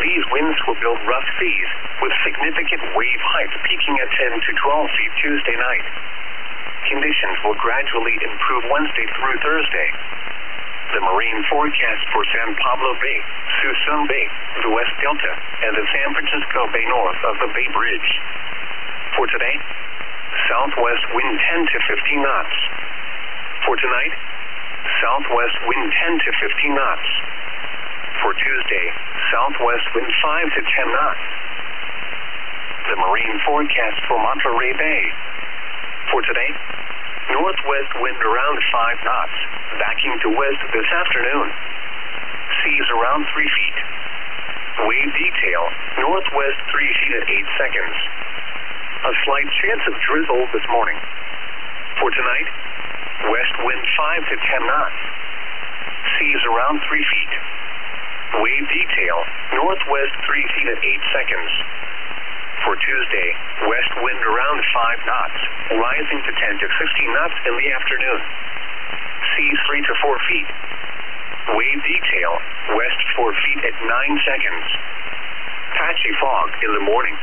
These winds will build rough seas, with significant wave heights peaking at 10 to 12 feet Tuesday night. Conditions will gradually improve Wednesday through Thursday. The marine forecast for San Pablo Bay, Suisun Bay, the West Delta, and the San Francisco Bay north of the Bay Bridge. For today, southwest wind 10 to 15 knots. For tonight, southwest wind 10 to 15 knots. For Tuesday, southwest wind 5 to 10 knots. The marine forecast for Monterey Bay. For today, northwest wind around 5 knots, backing to west this afternoon. Seas around 3 feet. Wave detail, northwest 3 feet at 8 seconds. A slight chance of drizzle this morning. For tonight, west wind 5 to 10 knots. Seas around 3 feet. Wave detail, northwest 3 feet at 8 seconds. For Tuesday, west wind around 5 knots, rising to 10 to 15 knots in the afternoon. Seas 3 to 4 feet. Wave detail, west 4 feet at 9 seconds. Patchy fog in the morning.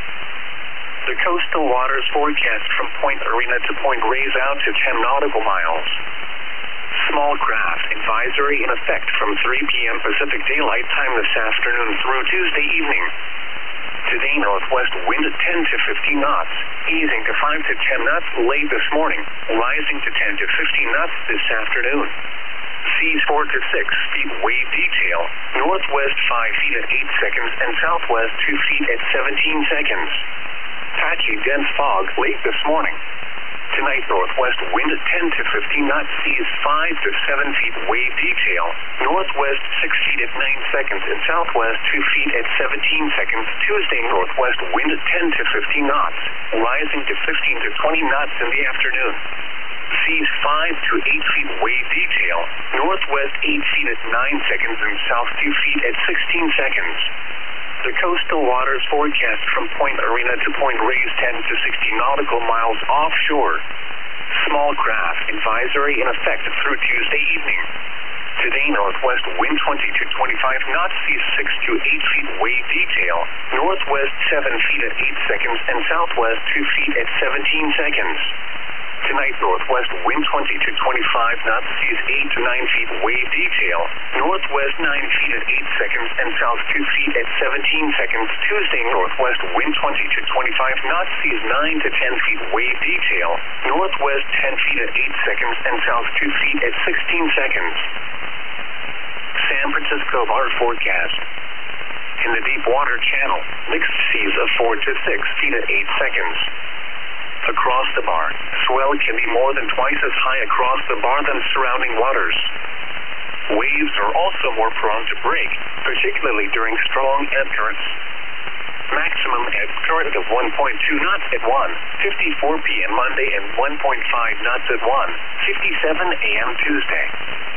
The coastal waters forecast from Point Arena to Point Reyes out to 10 nautical miles. Small craft advisory in effect from 3 p.m. Pacific Daylight Time this afternoon through Tuesday evening. Today, northwest wind at 10 to 15 knots, easing to 5 to 10 knots late this morning, rising to 10 to 15 knots this afternoon. Seas 4 to 6 feet wave detail, northwest 5 feet at 8 seconds and southwest 2 feet at 17 seconds. Patchy dense fog late this morning. Tonight, northwest wind at 10 to 15 knots, seas 5 to 7 feet wave detail, northwest 6 feet at 9 seconds and southwest 2 feet at 17 seconds. Tuesday, northwest wind at 10 to 15 knots, rising to 15 to 20 knots in the afternoon. Seas 5 to 8 feet wave detail, northwest 8 feet at 9 seconds and south 2 feet at 16 seconds. The coastal waters forecast from Point Arena to Point Reyes 10 to 60 nautical miles offshore. Small craft advisory in effect through Tuesday evening. Today, northwest wind 20 to 25 knots, seas 6 to 8 feet wave detail, northwest 7 feet at 8 seconds and southwest 2 feet at 17 seconds. Tonight, northwest wind 20 to 25 knots, seas 8 to 9 feet wave detail, northwest 9 feet at 8 seconds and south 2 feet at 17 seconds. Tuesday, northwest wind 20 to 25 knots, seas 9 to 10 feet wave detail, northwest 10 feet at 8 seconds and south 2 feet at 16 seconds. San Francisco water forecast. In the deep water channel, mixed seas of 4 to 6 feet at 8 seconds. Across the bar, swell can be more than twice as high across the bar than surrounding waters. Waves are also more prone to break, particularly during strong ebb currents. Maximum ebb current of 1.2 knots at 1:54 p.m. Monday and 1.5 knots at 1:57 a.m. Tuesday.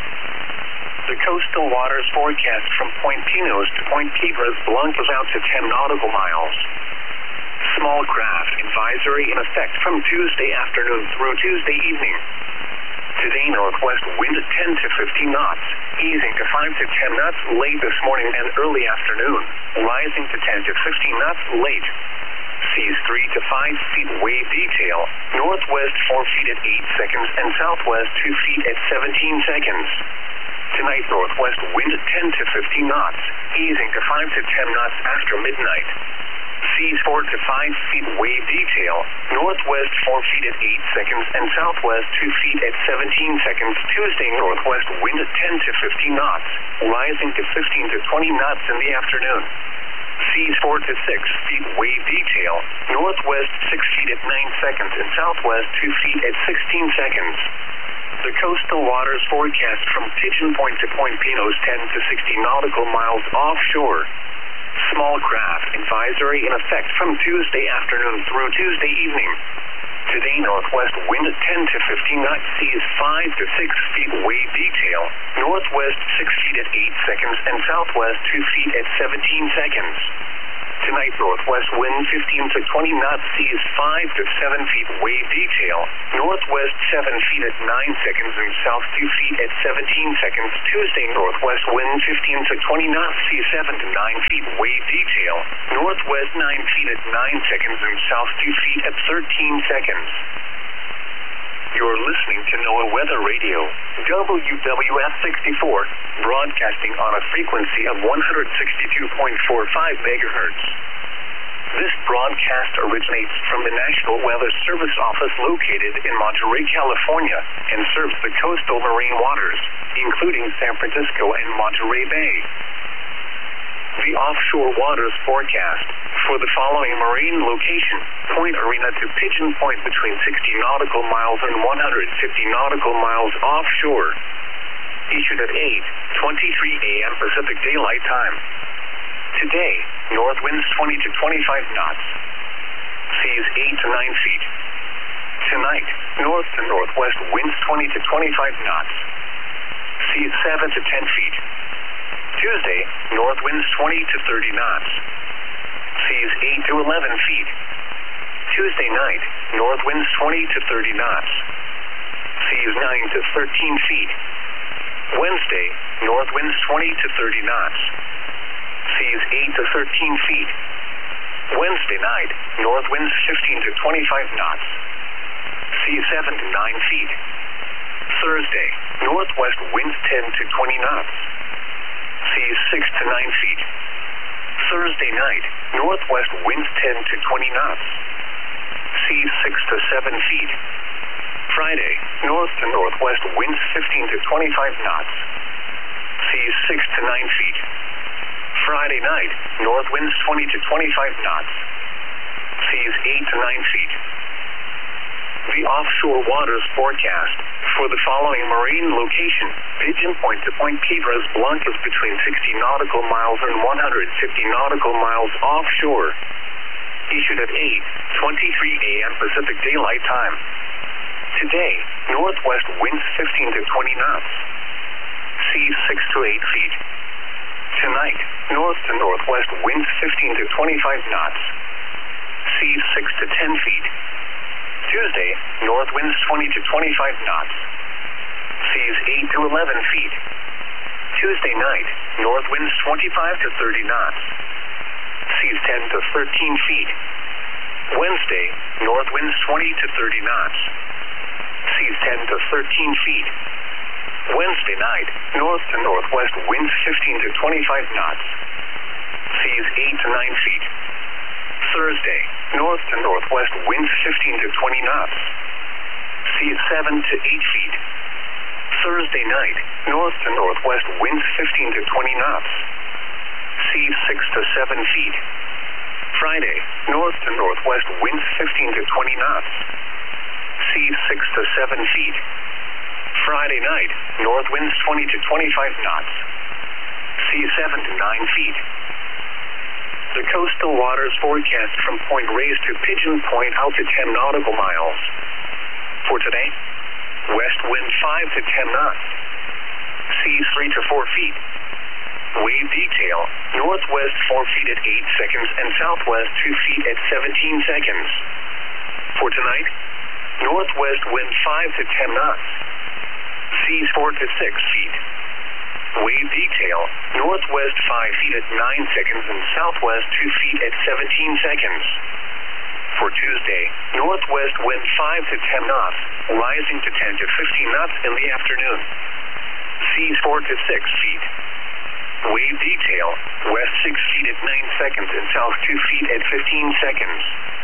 The coastal waters forecast from Point Pinos to Point Piedras Blancas out to 10 nautical miles. Small craft advisory in effect from Tuesday afternoon through Tuesday evening. Today, northwest wind at 10 to 15 knots, easing to 5 to 10 knots late this morning and early afternoon, rising to 10 to 15 knots late. Seas 3 to 5 feet wave detail, northwest 4 feet at 8 seconds and southwest 2 feet at 17 seconds. Tonight, northwest wind at 10 to 15 knots, easing to 5 to 10 knots after midnight. Seas 4 to 5 feet wave detail, northwest 4 feet at 8 seconds and southwest 2 feet at 17 seconds. Tuesday, northwest wind at 10 to 15 knots, rising to 15 to 20 knots in the afternoon. Seas 4 to 6 feet wave detail, northwest 6 feet at 9 seconds and southwest 2 feet at 16 seconds. The coastal waters forecast from Pigeon Point to Point Pinos 10 to 60 nautical miles offshore. Small craft advisory in effect from Tuesday afternoon through Tuesday evening. Today, northwest wind at 10 to 15 knots, seas 5 to 6 feet wave detail, northwest 6 feet at 8 seconds and southwest 2 feet at 17 seconds. Tonight, northwest wind 15 to 20 knots, seas 5 to 7 feet, wave detail. Northwest 7 feet at 9 seconds and south 2 feet at 17 seconds. Tuesday, northwest wind 15 to 20 knots, seas 7 to 9 feet, wave detail. Northwest 9 feet at 9 seconds and south 2 feet at 13 seconds. You're listening to NOAA Weather Radio, WWS 64, broadcasting on a frequency of 162.45 megahertz. This broadcast originates from the National Weather Service Office located in Monterey, California, and serves the coastal marine waters, including San Francisco and Monterey Bay. The offshore waters forecast for the following marine location: Point Arena to Pigeon Point between 60 nautical miles and 150 nautical miles offshore. Issued at 8:23 a.m. Pacific Daylight Time. Today, north winds 20 to 25 knots. Seas 8 to 9 feet. Tonight, north to northwest winds 20 to 25 knots. Seas 7 to 10 feet. Tuesday, north winds 20 to 30 knots. Seas 8 to 11 feet. Tuesday night, north winds 20 to 30 knots. Seas 9 to 13 feet. Wednesday, north winds 20 to 30 knots. Seas 8 to 13 feet. Wednesday night, north winds 15 to 25 knots. Seas 7 to 9 feet. Thursday, northwest winds 10 to 20 knots. Seas 6 to 9 feet. Thursday night, northwest winds 10 to 20 knots. Seas 6 to 7 feet. Friday, north to northwest winds 15 to 25 knots. Seas 6 to 9 feet. Friday night, north winds 20 to 25 knots. Seas 8 to 9 feet. The offshore waters forecast for the following marine location: Pigeon Point to Point Piedras Blancas between 60 nautical miles and 150 nautical miles offshore. Issued at 8:23 a.m. Pacific Daylight Time. Today, northwest winds 15 to 20 knots. Seas 6 to 8 feet. Tonight, north to northwest winds 15 to 25 knots. Seas 6 to 10 feet. Tuesday, north winds 20 to 25 knots. Seas 8 to 11 feet. Tuesday night, north winds 25 to 30 knots. Seas 10 to 13 feet. Wednesday, north winds 20 to 30 knots. Seas 10 to 13 feet. Wednesday night, north to northwest winds 15 to 25 knots. Seas 8 to 9 feet. Thursday, north to northwest winds 15 to 20 knots. Seas 7 to 8 feet. Thursday night, north to northwest winds 15 to 20 knots. Seas 6 to 7 feet. Friday, north to northwest winds 15 to 20 knots. Seas 6 to 7 feet. Friday night, north winds 20 to 25 knots. Seas 7 to 9 feet. The coastal waters forecast from Point Reyes to Pigeon Point out to 10 nautical miles. For today, west wind 5 to 10 knots. Seas 3 to 4 feet. Wave detail, northwest 4 feet at 8 seconds and southwest 2 feet at 17 seconds. For tonight, northwest wind 5 to 10 knots. Seas 4 to 6 feet. Wave detail, northwest 5 feet at 9 seconds and southwest 2 feet at 17 seconds. For Tuesday, northwest wind 5 to 10 knots, rising to 10 to 15 knots in the afternoon. Seas 4 to 6 feet. Wave detail, west 6 feet at 9 seconds and south 2 feet at 15 seconds.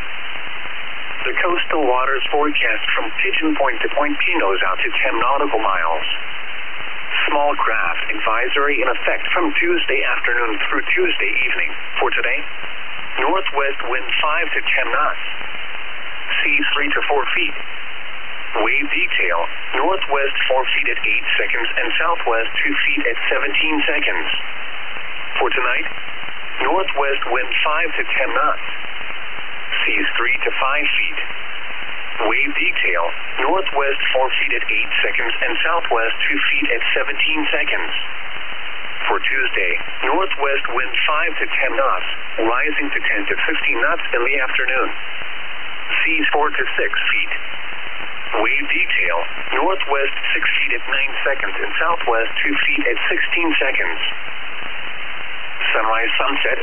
The coastal waters forecast from Pigeon Point to Point Pinos out to 10 nautical miles. Small craft advisory in effect from Tuesday afternoon through Tuesday evening. For today, northwest wind 5 to 10 knots. Seas 3 to 4 feet. Wave detail, northwest 4 feet at 8 seconds and southwest 2 feet at 17 seconds. For tonight, northwest wind 5 to 10 knots. Seas 3 to 5 feet. Wave detail, northwest 4 feet at 8 seconds and southwest 2 feet at 17 seconds. For Tuesday, northwest wind 5 to 10 knots, rising to 10 to 15 knots in the afternoon. Seas 4 to 6 feet. Wave detail, northwest 6 feet at 9 seconds and southwest 2 feet at 16 seconds. Sunrise sunset